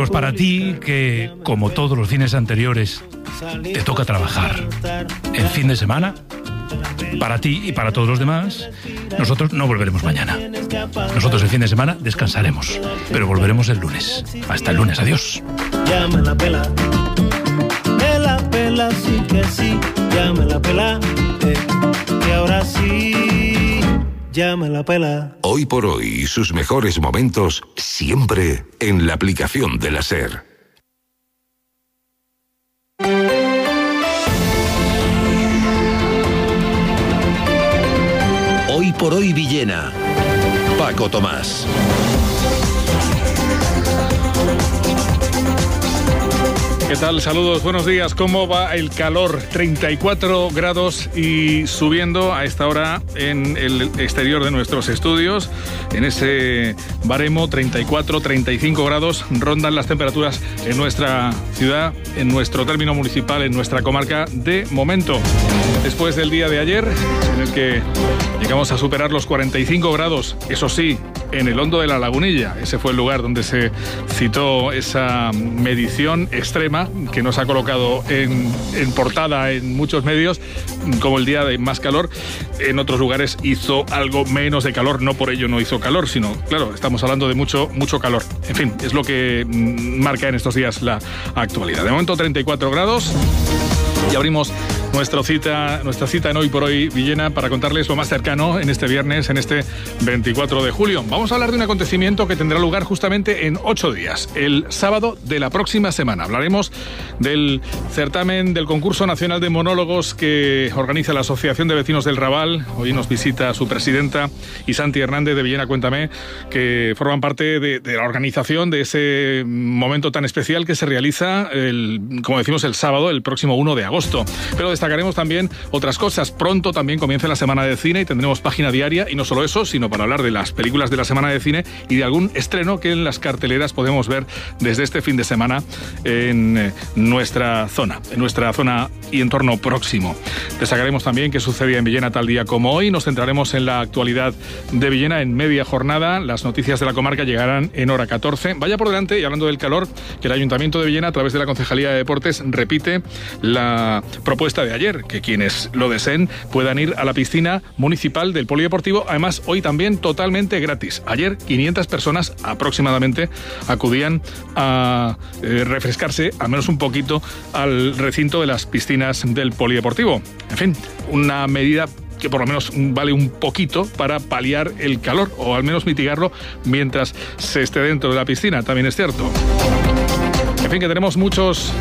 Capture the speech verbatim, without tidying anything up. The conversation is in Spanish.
Bueno, pues para ti, que como todos los fines anteriores, te toca trabajar el fin de semana, para ti y para todos los demás, nosotros no volveremos mañana. Nosotros el fin de semana descansaremos, pero volveremos el lunes. Hasta el lunes, adiós. Ya me la pela, me la pela, sí que sí, ya me la pela, eh, que ahora sí, ya me la pela. Hoy por hoy, sus mejores momentos siempre en la aplicación de la SER. Hoy por hoy Villena. Paco Tomás. ¿Qué tal? Saludos, buenos días. ¿Cómo va el calor? treinta y cuatro grados y subiendo a esta hora en el exterior de nuestros estudios. En ese baremo, treinta y cuatro, treinta y cinco grados, rondan las temperaturas en nuestra ciudad, en nuestro término municipal, en nuestra comarca de momento. Después del día de ayer, en el que llegamos a superar los cuarenta y cinco grados, eso sí, en el Hondo de la Lagunilla. Ese fue el lugar donde se citó esa medición extrema que nos ha colocado en, en portada en muchos medios como el día de más calor. En otros lugares hizo algo menos de calor, no por ello no hizo calor, sino, claro, estamos hablando de mucho, mucho calor. En fin, es lo que marca en estos días la actualidad. De momento treinta y cuatro grados y abrimos nuestra cita, nuestra cita en Hoy por Hoy Villena para contarles lo más cercano en este viernes, en este veinticuatro de julio. Vamos a hablar de un acontecimiento que tendrá lugar justamente en ocho días, el sábado de la próxima semana. Hablaremos del certamen del concurso nacional de monólogos que organiza la Asociación de Vecinos del Raval. Hoy nos visita su presidenta y Santi Hernández de Villena Cuéntame, que forman parte de, de la organización de ese momento tan especial que se realiza, el, como decimos, el sábado, el próximo uno de agosto. Pero destacaremos también otras cosas. Pronto también comienza la semana de cine y tendremos página diaria, y no solo eso, sino para hablar de las películas de la semana de cine y de algún estreno que en las carteleras podemos ver desde este fin de semana en nuestra zona, en nuestra zona y entorno próximo. Destacaremos también qué sucedía en Villena tal día como hoy. Nos centraremos en la actualidad de Villena en media jornada. Las noticias de la comarca llegarán en hora catorce. Vaya por delante, y hablando del calor, que el Ayuntamiento de Villena, a través de la Concejalía de Deportes, repite la propuesta de ayer, que quienes lo deseen puedan ir a la piscina municipal del Polideportivo, además hoy también totalmente gratis. Ayer quinientas personas aproximadamente acudían a eh, refrescarse al menos un poquito al recinto de las piscinas del Polideportivo. En fin, una medida que por lo menos vale un poquito para paliar el calor, o al menos mitigarlo mientras se esté dentro de la piscina, también es cierto. En fin, que tenemos muchos